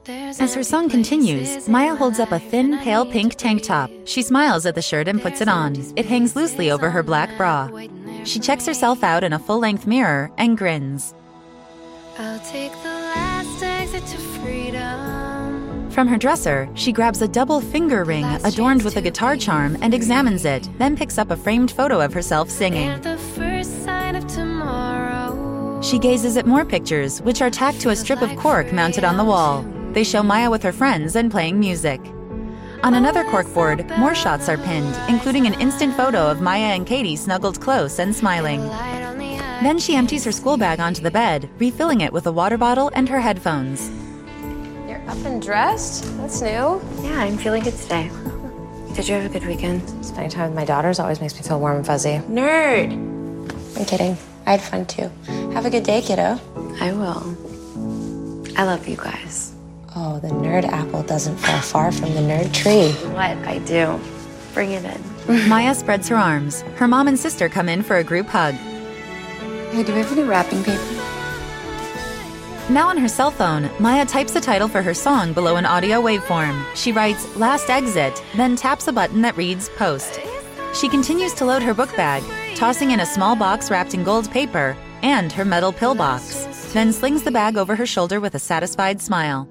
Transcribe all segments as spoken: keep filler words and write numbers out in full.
As her song continues, Maya holds up a thin, pale pink tank top. She smiles at the shirt and puts it on. It hangs loosely over her black bra. She checks herself out in a full-length mirror and grins. I'll take the last exit to freedom. From her dresser, she grabs a double finger ring adorned with a guitar charm and examines it, then picks up a framed photo of herself singing. And the first sign of tomorrow. She gazes at more pictures, which are tacked to a strip of cork mounted on the wall. They show Maya with her friends and playing music. On another corkboard, more shots are pinned, including an instant photo of Maya and Katie snuggled close and smiling. Then she empties her school bag onto the bed, refilling it with a water bottle and her headphones. You're up and dressed? That's new. Yeah, I'm feeling good today. Did you have a good weekend? Spending time with my daughters always makes me feel warm and fuzzy. Nerd! I'm kidding. I had fun too. Have a good day, kiddo. I will. I love you guys. Oh, the nerd apple doesn't fall far from the nerd tree. What I do. Bring it in. Maya spreads her arms. Her mom and sister come in for a group hug. Hey, do we have any wrapping paper? Now on her cell phone, Maya types a title for her song below an audio waveform. She writes, "Last Exit," then taps a button that reads, "Post." She continues to load her book bag, tossing in a small box wrapped in gold paper and her metal pill box, then slings the bag over her shoulder with a satisfied smile.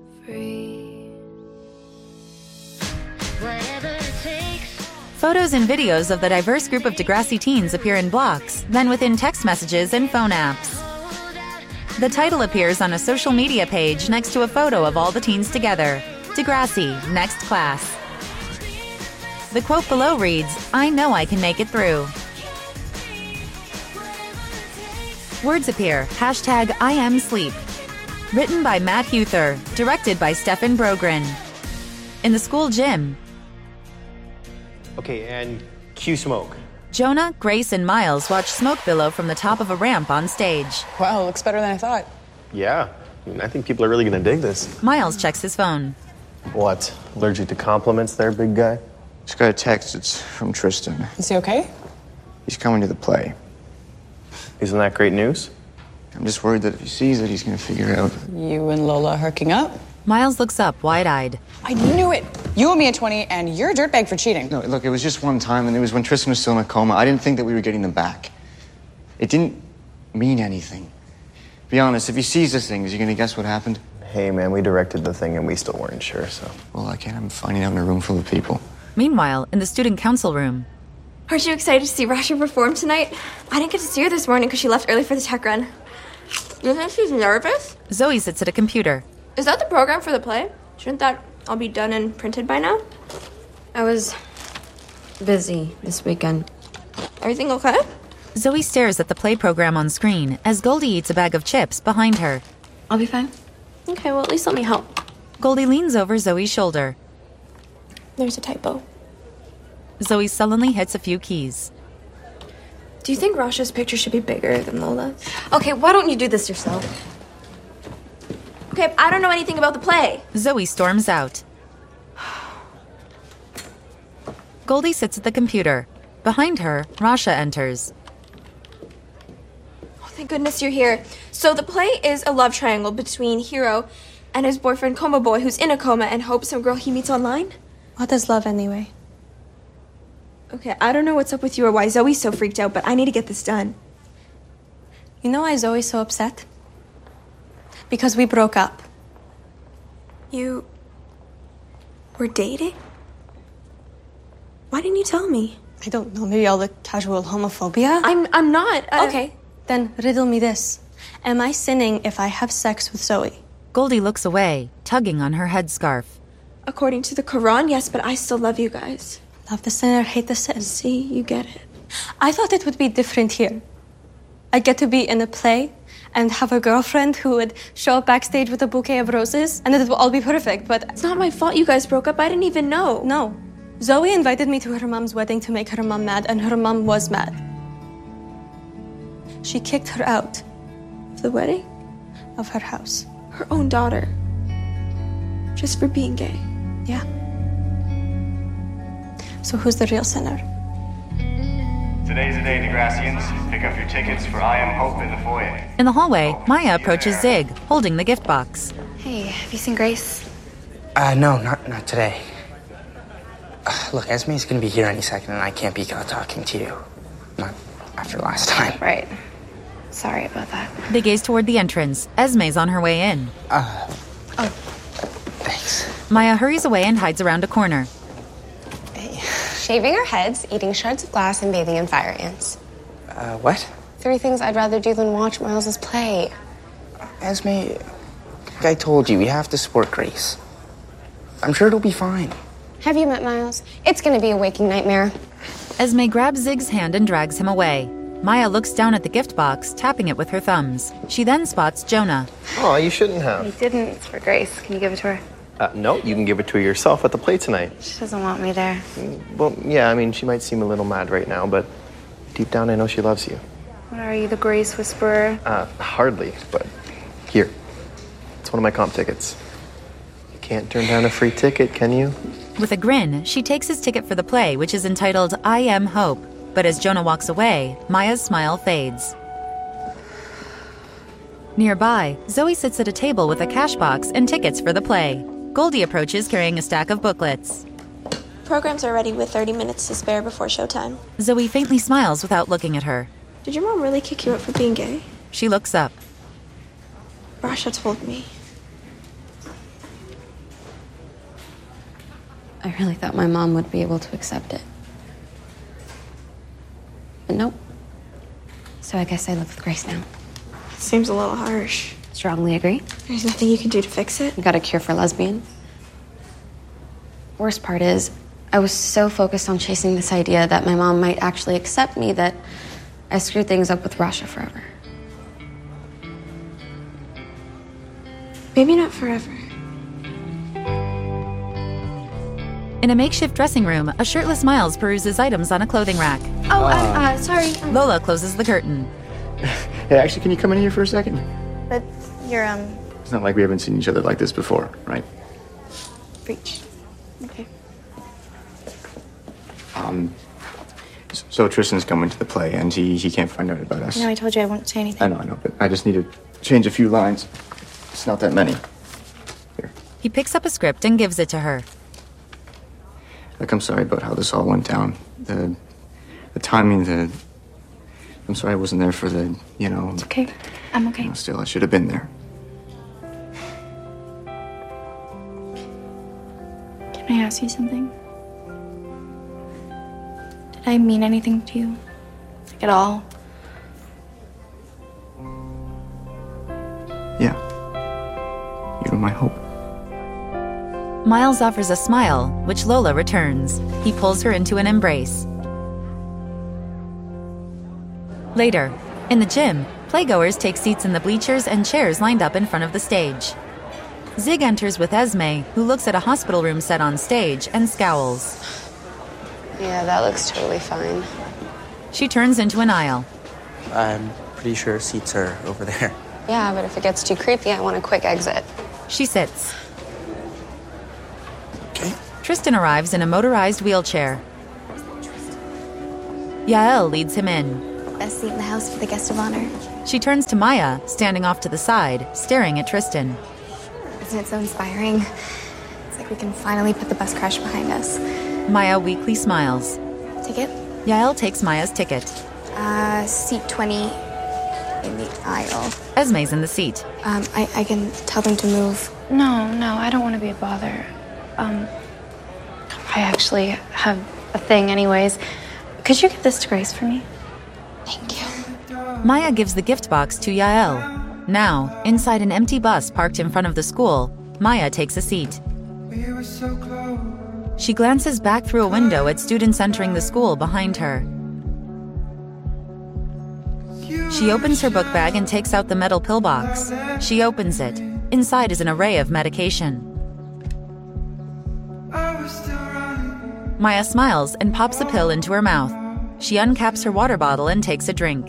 Photos and videos of the diverse group of Degrassi teens appear in blocks, then within text messages and phone apps. The title appears on a social media page next to a photo of all the teens together. Degrassi, next class. The quote below reads, "I know I can make it through." Words appear, hashtag I am sleep. Written by Matt Huther, directed by Stefan Brogren. In the school gym, Okay, and cue smoke. Jonah, Grace, and Miles watch smoke billow from the top of a ramp on stage. Wow, looks better than I thought. Yeah, I mean, I think people are really gonna dig this. Miles checks his phone. What, allergic to compliments there, big guy? Just got a text. It's from Tristan. Is he okay? He's coming to the play. Isn't that great news? I'm just worried that if he sees it, he's gonna figure out. You and Lola hooking up? Miles looks up, wide-eyed. I knew it! You owe me a twenty, and you're a dirtbag for cheating. No, look, it was just one time, and it was when Tristan was still in a coma. I didn't think that we were getting them back. It didn't mean anything. Be honest, if he sees this thing, is he gonna guess what happened? Hey, man, we directed the thing and we still weren't sure, so. Well, I can't have him finding out in a room full of people. Meanwhile, in the student council room, aren't you excited to see Rasha perform tonight? I didn't get to see her this morning because she left early for the tech run. Do you think she's nervous? Zoe sits at a computer. Is that the program for the play? Shouldn't that all be done and printed by now? I was busy this weekend. Everything okay? Zoe stares at the play program on screen as Goldie eats a bag of chips behind her. I'll be fine. Okay, well, at least let me help. Goldie leans over Zoe's shoulder. There's a typo. Zoe sullenly hits a few keys. Do you think Rasha's picture should be bigger than Lola's? Okay, why don't you do this yourself? Okay, I don't know anything about the play. Zoe storms out. Goldie sits at the computer. Behind her, Rasha enters. Oh, thank goodness you're here. So the play is a love triangle between Hiro and his boyfriend Coma Boy, who's in a coma and hopes some girl he meets online. What is love anyway? Okay, I don't know what's up with you or why Zoe's so freaked out, but I need to get this done. You know why Zoe's so upset? Because we broke up. You were dating? Why didn't you tell me? I don't know, maybe all the casual homophobia? I'm I'm not. Uh... Okay, then riddle me this. Am I sinning if I have sex with Zoe? Goldie looks away, tugging on her headscarf. According to the Quran, yes, but I still love you guys. Love the sinner, hate the sin. See, you get it. I thought it would be different here. I'd get to be in a play and have a girlfriend who would show up backstage with a bouquet of roses, and it would all be perfect, but... It's not my fault you guys broke up. I didn't even know. No. Zoe invited me to her mom's wedding to make her mom mad, and her mom was mad. She kicked her out. Of the wedding? Of her house. Her own daughter. Just for being gay. Yeah. So who's the real sinner? Today's the day, Degrassians. Pick up your tickets for I Am Hope in the foyer. In the hallway, Maya approaches Zig, holding the gift box. Hey, have you seen Grace? Uh, no, not not today. Uh, look, Esme's gonna be here any second, and I can't be caught talking to you. Not after last time. Right. Sorry about that. They gaze toward the entrance. Esme's on her way in. Uh, oh. Thanks. Maya hurries away and hides around a corner. Shaving our heads, eating shards of glass, and bathing in fire ants. Uh, what? Three things I'd rather do than watch Miles's play. Esme, like I told you, we have to support Grace. I'm sure it'll be fine. Have you met Miles? It's gonna be a waking nightmare. Esme grabs Zig's hand and drags him away. Maya looks down at the gift box, tapping it with her thumbs. She then spots Jonah. Oh, you shouldn't have. I didn't. It's for Grace. Can you give it to her? Uh, no, you can give it to her yourself at the play tonight. She doesn't want me there. Well, yeah, I mean, she might seem a little mad right now, but deep down I know she loves you. What are you, the Grace Whisperer? Uh, hardly, but here. It's one of my comp tickets. You can't turn down a free ticket, can you? With a grin, she takes his ticket for the play, which is entitled I Am Hope. But as Jonah walks away, Maya's smile fades. Nearby, Zoe sits at a table with a cash box and tickets for the play. Goldie approaches carrying a stack of booklets. Programs are ready with thirty minutes to spare before showtime. Zoe faintly smiles without looking at her. Did your mom really kick you out for being gay? She looks up. Rasha told me. I really thought my mom would be able to accept it. But nope. So I guess I live with Grace now. Seems a little harsh. Strongly agree. There's nothing you can do to fix it? You got a cure for lesbians? Worst part is, I was so focused on chasing this idea that my mom might actually accept me that I screwed things up with Rasha forever. Maybe not forever. In a makeshift dressing room, a shirtless Miles peruses items on a clothing rack. Oh, I'm uh, sorry. Lola closes the curtain. Hey, actually, can you come in here for a second? But you're, um... It's not like we haven't seen each other like this before, right? Preach. Okay. Um, so Tristan's coming to the play, and he, he can't find out about us. No, I told you I won't say anything. I know, I know, but I just need to change a few lines. It's not that many. Here. He picks up a script and gives it to her. Look, I'm sorry about how this all went down. The, the timing, the... I'm sorry I wasn't there for the, you know... It's okay. I'm okay. You know, still, I should have been there. Can I ask you something? Did I mean anything to you? Like, at all? Yeah. You were my hope. Miles offers a smile, which Lola returns. He pulls her into an embrace. Later, in the gym, playgoers take seats in the bleachers and chairs lined up in front of the stage. Zig enters with Esme, who looks at a hospital room set on stage and scowls. Yeah, that looks totally fine. She turns into an aisle. I'm pretty sure seats are over there. Yeah, but if it gets too creepy, I want a quick exit. She sits. Okay. Tristan arrives in a motorized wheelchair. Yael leads him in. Best seat in the house for the guest of honor. She turns to Maya, standing off to the side, staring at Tristan. Isn't it so inspiring? It's like we can finally put the bus crash behind us. Maya weakly smiles. Ticket? Yael takes Maya's ticket. Uh, seat twenty in the aisle. Esme's in the seat. Um, I, I can tell them to move. No, no, I don't want to be a bother. Um, I actually have a thing anyways. Could you give this to Grace for me? Thank you. Maya gives the gift box to Yael. Now, inside an empty bus parked in front of the school, Maya takes a seat. She glances back through a window at students entering the school behind her. She opens her book bag and takes out the metal pill box. She opens it. Inside is an array of medication. Maya smiles and pops a pill into her mouth. She uncaps her water bottle and takes a drink.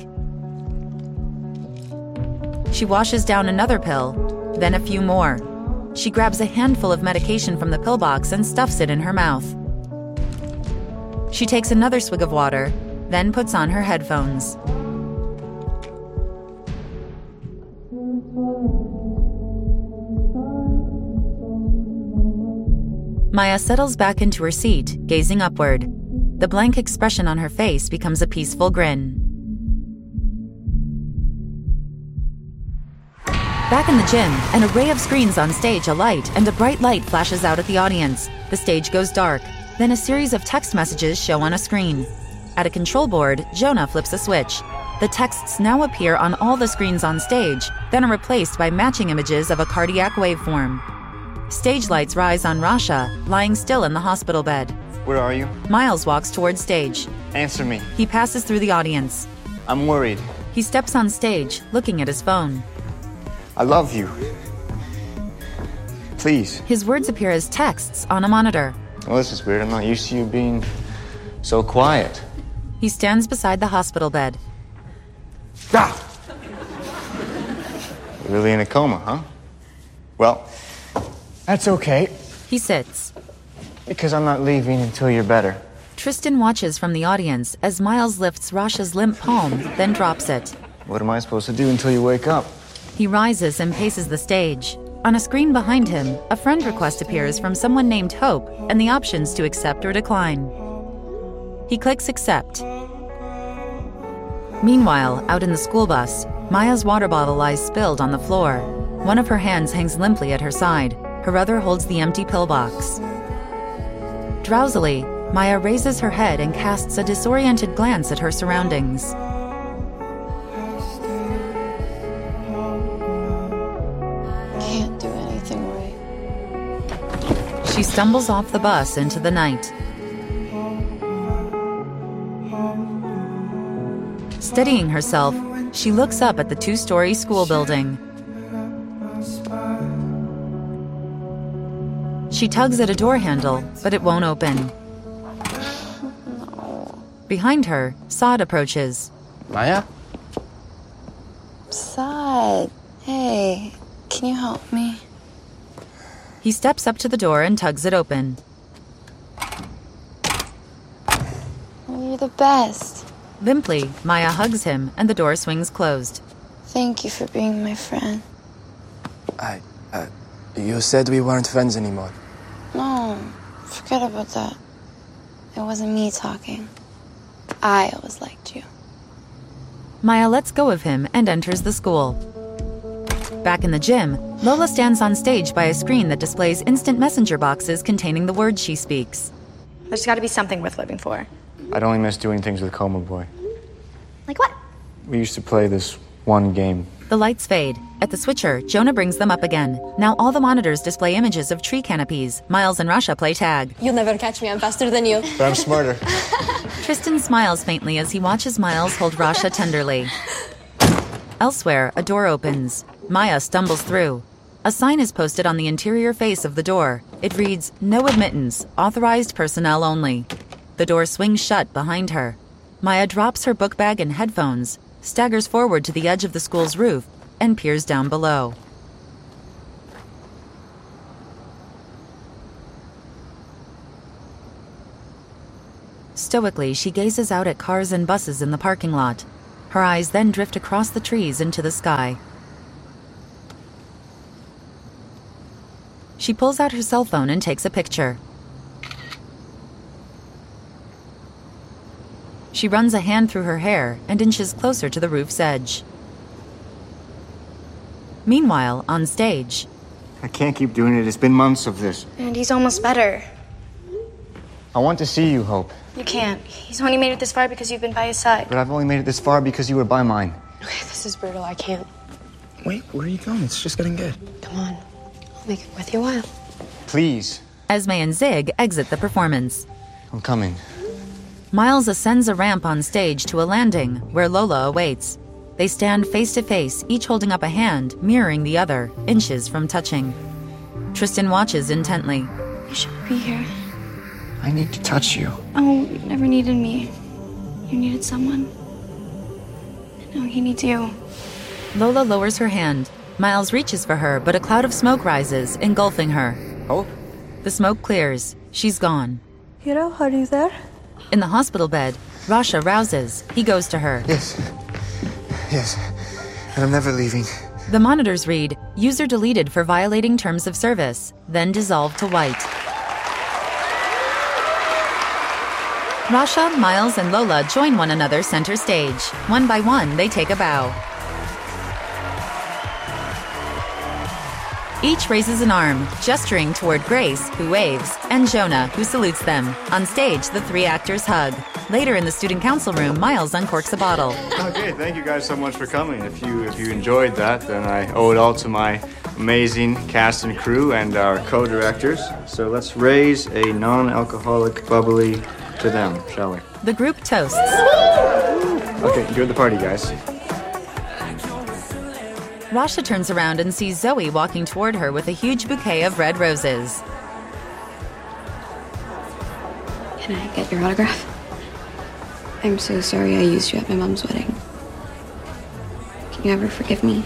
She washes down another pill, then a few more. She grabs a handful of medication from the pill box and stuffs it in her mouth. She takes another swig of water, then puts on her headphones. Maya settles back into her seat, gazing upward. The blank expression on her face becomes a peaceful grin. Back in the gym, an array of screens on stage alight, and a bright light flashes out at the audience. The stage goes dark. Then a series of text messages show on a screen. At a control board, Jonah flips a switch. The texts now appear on all the screens on stage, then are replaced by matching images of a cardiac waveform. Stage lights rise on Rasha, lying still in the hospital bed. Where are you? Miles walks towards stage. Answer me. He passes through the audience. I'm worried. He steps on stage, looking at his phone. I love you. Please. His words appear as texts on a monitor. Well, this is weird. I'm not used to you being so quiet. He stands beside the hospital bed. Ah! You're really in a coma, huh? Well, that's okay. He sits. Because I'm not leaving until you're better. Tristan watches from the audience as Miles lifts Rasha's limp palm, then drops it. What am I supposed to do until you wake up? He rises and paces the stage. On a screen behind him, a friend request appears from someone named Hope and the options to accept or decline. He clicks accept. Meanwhile, out in the school bus, Maya's water bottle lies spilled on the floor. One of her hands hangs limply at her side. Her other holds the empty pill box. Drowsily, Maya raises her head and casts a disoriented glance at her surroundings. Can't do anything right. She stumbles off the bus into the night. Steadying herself, she looks up at the two-story school building. She tugs at a door handle, but it won't open. Behind her, Saad approaches. Maya? Saad, hey, can you help me? He steps up to the door and tugs it open. You're the best. Limply, Maya hugs him and the door swings closed. Thank you for being my friend. I, uh, you said we weren't friends anymore. No, forget about that. It wasn't me talking. I always liked you. Maya lets go of him and enters the school. Back in the gym, Lola stands on stage by a screen that displays instant messenger boxes containing the words she speaks. There's got to be something worth living for. I'd only miss doing things with Coma Boy. Like what? We used to play this one game. The lights fade. At the switcher, Jonah brings them up again. Now all the monitors display images of tree canopies. Miles and Rasha play tag. You'll never catch me. I'm faster than you. But I'm smarter. Tristan smiles faintly as he watches Miles hold Rasha tenderly. Elsewhere, a door opens. Maya stumbles through. A sign is posted on the interior face of the door. It reads, "No admittance. Authorized personnel only." The door swings shut behind her. Maya drops her book bag and headphones, staggers forward to the edge of the school's roof, and peers down below. Stoically, she gazes out at cars and buses in the parking lot. Her eyes then drift across the trees into the sky. She pulls out her cell phone and takes a picture. She runs a hand through her hair and inches closer to the roof's edge. Meanwhile, on stage... I can't keep doing it. It's been months of this. And he's almost better. I want to see you, Hope. You can't. He's only made it this far because you've been by his side. But I've only made it this far because you were by mine. Okay, this is brutal. I can't. Wait, where are you going? It's just getting good. Come on. I'll make it worth your while. Please. Esme and Zig exit the performance. I'm coming. Miles ascends a ramp on stage to a landing where Lola awaits. They stand face to face, each holding up a hand, mirroring the other, inches from touching. Tristan watches intently. You shouldn't be here. I need to touch you. Oh, you never needed me. You needed someone. No, he needs you. Lola lowers her hand. Miles reaches for her, but a cloud of smoke rises, engulfing her. Oh? The smoke clears. She's gone. Hiro, are you there? In the hospital bed, Rasha rouses. He goes to her. Yes. Yes. And I'm never leaving. The monitors read, "User deleted for violating terms of service," then dissolve to white. Rasha, Miles, and Lola join one another center stage. One by one, they take a bow. Each raises an arm, gesturing toward Grace, who waves, and Jonah, who salutes them. On stage, the three actors hug. Later in the student council room, Miles uncorks a bottle. Okay, thank you guys so much for coming. If you if you enjoyed that, then I owe it all to my amazing cast and crew and our co-directors. So let's raise a non-alcoholic bubbly to them, shall we? The group toasts. Okay, enjoy the party, guys. Rasha turns around and sees Zoe walking toward her with a huge bouquet of red roses. Can I get your autograph? I'm so sorry I used you at my mom's wedding. Can you ever forgive me?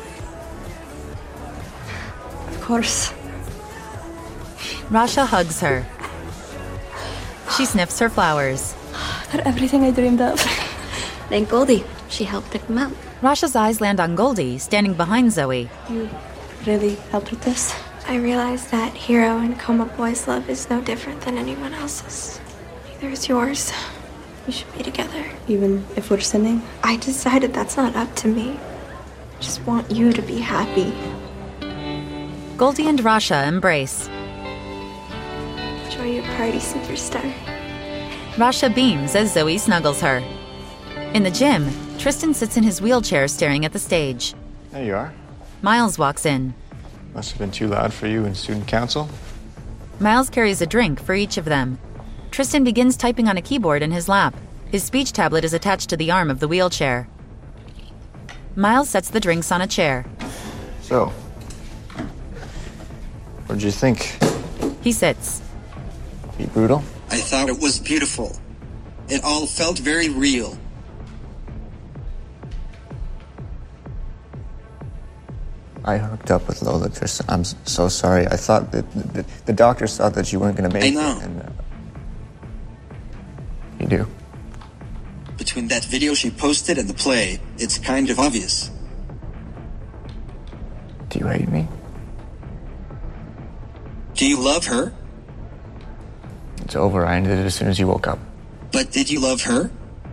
Of course. Rasha hugs her. She sniffs her flowers. They're everything I dreamed of. Thank Goldie. She helped pick them out. Rasha's eyes land on Goldie, standing behind Zoe. You really helped with this? I realized that Hero and Coma Boy's love is no different than anyone else's. Neither is yours. We should be together. Even if we're sinning? I decided that's not up to me. I just want you to be happy. Goldie and Rasha embrace. Enjoy your party, superstar. Rasha beams as Zoe snuggles her. In the gym, Tristan sits in his wheelchair staring at the stage. There you are. Miles walks in. Must have been too loud for you in student council. Miles carries a drink for each of them. Tristan begins typing on a keyboard in his lap. His speech tablet is attached to the arm of the wheelchair. Miles sets the drinks on a chair. So, what did you think? He sits. Be brutal? I thought it was beautiful. It all felt very real. I hooked up with Lola, Tristan. I'm so sorry. I thought that the, the doctors thought that you weren't going to make I know. it. And, uh, you do. Between that video she posted and the play, it's kind of obvious. Do you hate me? Do you love her? It's over. I ended it as soon as you woke up. But did you love her?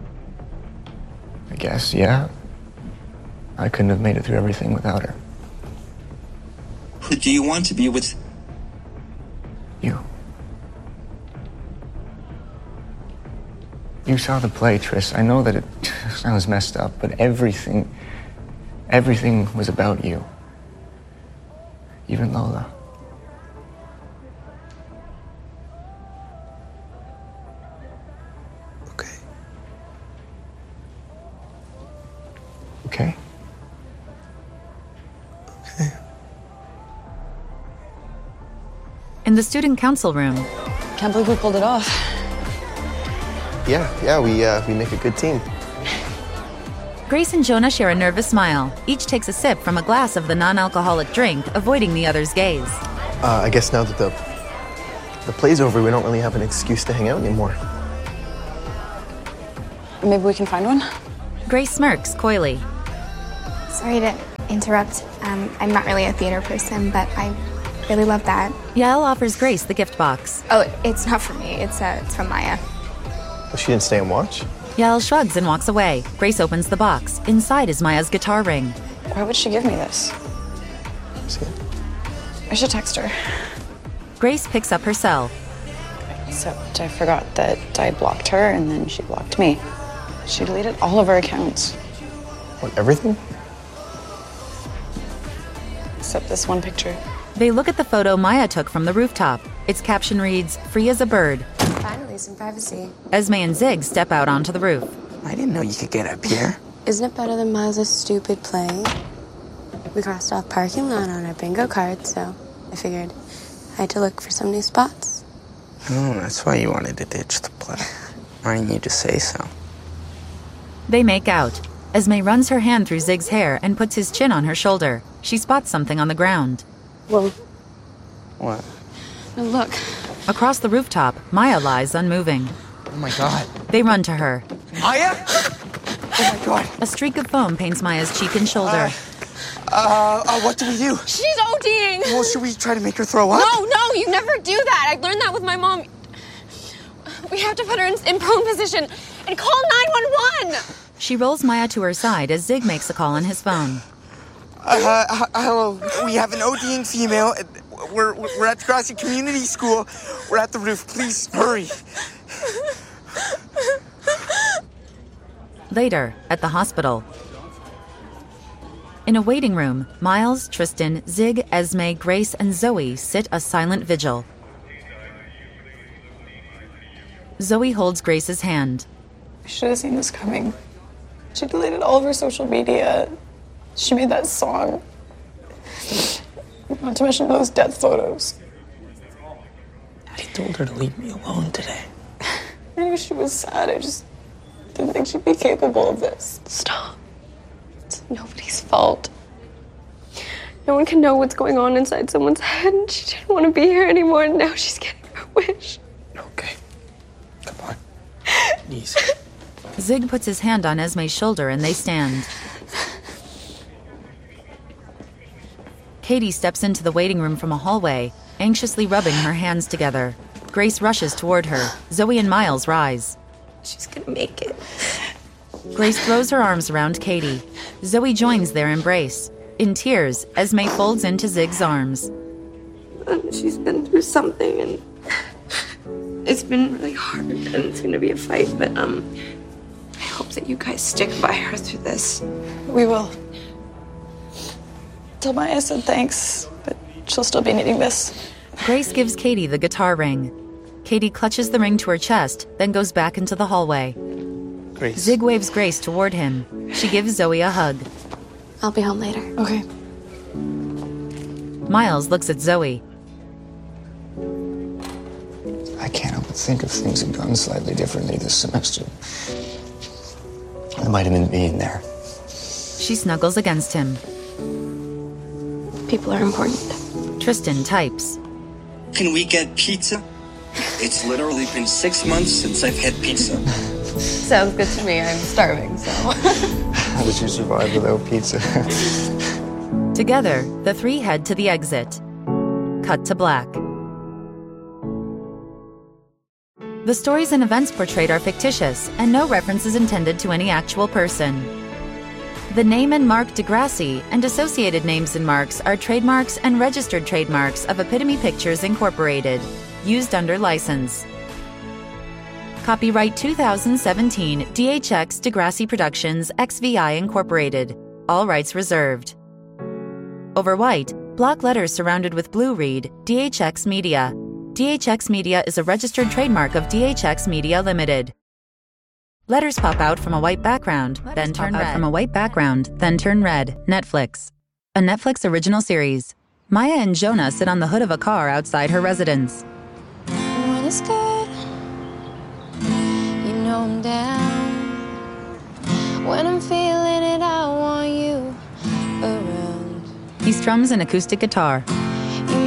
I guess, yeah. I couldn't have made it through everything without her. Who do you want to be with? You. You saw the play, Tris. I know that it sounds messed up, but everything, everything was about you. Even Lola. Okay. Okay? Okay. In the student council room. Can't believe we pulled it off. Yeah, yeah, we uh, we make a good team. Grace and Jonah share a nervous smile. Each takes a sip from a glass of the non-alcoholic drink, avoiding the other's gaze. Uh, I guess now that the the play's over, we don't really have an excuse to hang out anymore. Maybe we can find one? Grace smirks coyly. Sorry to interrupt. Um, I'm not really a theater person, but I really love that. Yael offers Grace the gift box. Oh, it's not for me. It's uh, it's from Maya. Well, she didn't stay and watch. Yael shrugs and walks away. Grace opens the box. Inside is Maya's guitar ring. Why would she give me this? See it? I should text her. Grace picks up her cell. So I forgot that I blocked her and then she blocked me. She deleted all of her accounts. What, everything? Except this one picture. They look at the photo Maya took from the rooftop. Its caption reads, "Free as a bird." Finally, some privacy. Esme and Zig step out onto the roof. I didn't know you could get up here. Isn't it better than Miles' stupid play? We crossed off parking lot on our bingo card, so I figured I had to look for some new spots. Oh, that's why you wanted to ditch the play. I didn't need to say so. They make out. Esme runs her hand through Zig's hair and puts his chin on her shoulder. She spots something on the ground. Whoa. What? No, look. Across the rooftop, Maya lies unmoving. Oh my god. They run to her. Maya? Oh my god. A streak of foam paints Maya's cheek and shoulder. Uh, uh, uh, what do we do? She's ODing! Well, should we try to make her throw up? No, no, you never do that. I learned that with my mom. We have to put her in, in prone position and call nine one one. She rolls Maya to her side as Zig makes a call on his phone. Uh, uh, hello. We have an ODing female. We're, we're at Degrassi Community School. We're at the roof. Please, hurry. Later, at the hospital. In a waiting room, Miles, Tristan, Zig, Esme, Grace, and Zoe sit a silent vigil. Zoe holds Grace's hand. I should have seen this coming. She deleted all of her social media. She made that song. Not to mention those death photos. I told her to leave me alone today. I knew she was sad. I just didn't think she'd be capable of this. Stop. It's nobody's fault. No one can know what's going on inside someone's head. She didn't want to be here anymore, and now she's getting her wish. Okay. Come on. Easy. Zig puts his hand on Esme's shoulder and they stand. Katie steps into the waiting room from a hallway, anxiously rubbing her hands together. Grace rushes toward her. Zoe and Miles rise. She's gonna make it. Grace throws her arms around Katie. Zoe joins their embrace. In tears, Esme folds into Zig's arms. Um, she's been through something, and it's been really hard, and it's gonna be a fight, but um, I hope that you guys stick by her through this. We will. Tell Maya I said thanks, but she'll still be needing this. Grace gives Katie the guitar ring. Katie clutches the ring to her chest, then goes back into the hallway. Grace. Zig waves Grace toward him. She gives Zoe a hug. I'll be home later. Okay. Miles looks at Zoe. I can't help but think if things had gone slightly differently this semester. There might have been me in there. She snuggles against him. People are important. Tristan types. Can we get pizza? It's literally been six months since I've had pizza. Sounds good to me. I'm starving, so. How did you survive without pizza? Together, the three head to the exit. Cut to black. The stories and events portrayed are fictitious, and no reference is intended to any actual person. The name and mark Degrassi and associated names and marks are trademarks and registered trademarks of Epitome Pictures Incorporated, used under license. Copyright two thousand seventeen D H X Degrassi Productions X V I Incorporated. All rights reserved. Over white, block letters surrounded with blue read D H X Media. D H X Media is a registered trademark of D H X Media Limited. Letters pop out from a white background, Letters then turn red. From a white background, then turn red. Netflix. A Netflix original series. Maya and Jonah sit on the hood of a car outside her residence. When it's good, you know I'm down. When I'm feeling it, I want you around. He strums an acoustic guitar.